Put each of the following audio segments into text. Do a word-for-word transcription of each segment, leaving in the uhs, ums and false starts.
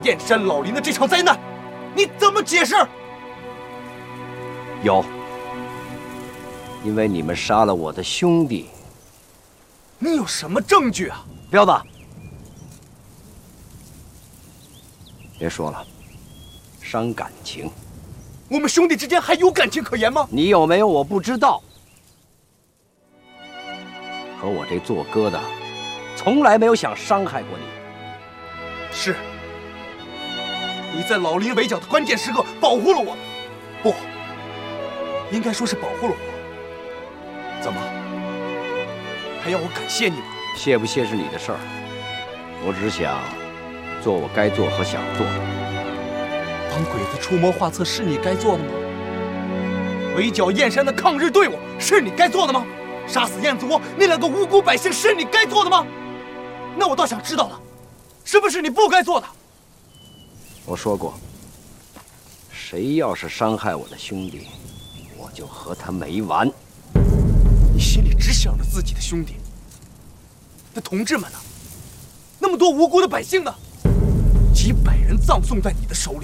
燕山老林的这场灾难，你怎么解释？ 有，因为你们杀了我的兄弟。 你有什么证据啊？ 彪子，别说了，伤感情。 我们兄弟之间还有感情可言吗？ 你有没有我不知道。可我这做哥的，从来没有想伤害过你。 是，你在老林围剿的关键时刻保护了我，不，应该说是保护了我。怎么，还要我感谢你吗？ 谢不谢是你的事儿，我只想做我该做和想做的。 帮鬼子出谋划策是你该做的吗？围剿燕山的抗日队伍是你该做的吗？杀死燕子窝那两个无辜百姓是你该做的吗？那我倒想知道了，是不是你不该做的？ 我说过，谁要是伤害我的兄弟，我就和他没完。 你心里只想着自己的兄弟，那同志们呢？那么多无辜的百姓呢？几百人葬送在你的手里，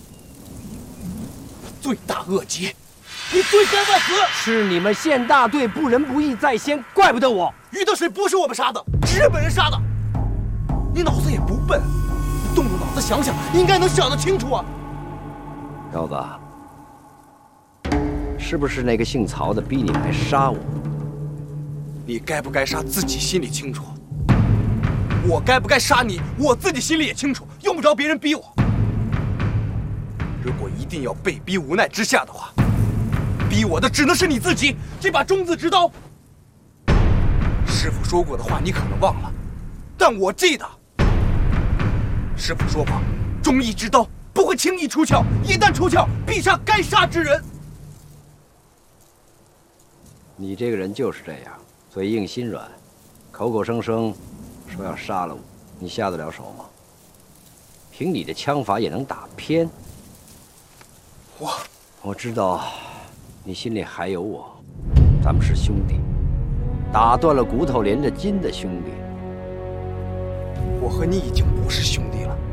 罪大恶极，你罪该万死！ 是你们县大队不仁不义在先，怪不得我。 于德水不是我们杀的，是日本人杀的。你脑子也不笨，你动动脑子想想，应该能想得清楚啊。 彪子，是不是那个姓曹的逼你来杀我？ 你该不该杀自己心里清楚，我该不该杀你，我自己心里也清楚，用不着别人逼我。如果一定要被逼无奈之下的话，逼我的只能是你自己。这把中字直刀，师傅说过的话你可能忘了，但我记得。师傅说过，忠义之刀不会轻易出鞘，一旦出鞘，必杀该杀之人。 你这个人就是这样，嘴硬心软，口口声声说要杀了我，你下得了手吗？凭你的枪法也能打偏。 我我知道，你心里还有我，咱们是兄弟，打断了骨头连着筋的兄弟。 我和你已经不是兄弟了，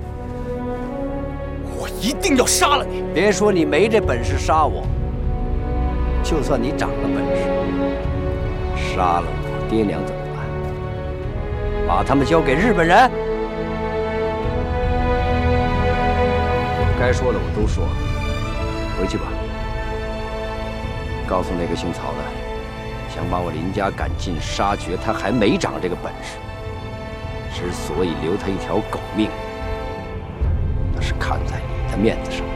我一定要杀了你！ 别说你没这本事杀我，就算你长了本事，杀了我爹娘怎么办？把他们交给日本人？该说的我都说了，回去吧。告诉那个姓曹的，想把我林家赶尽杀绝，他还没长这个本事。之所以留他一条狗命，那是看在你的面子上。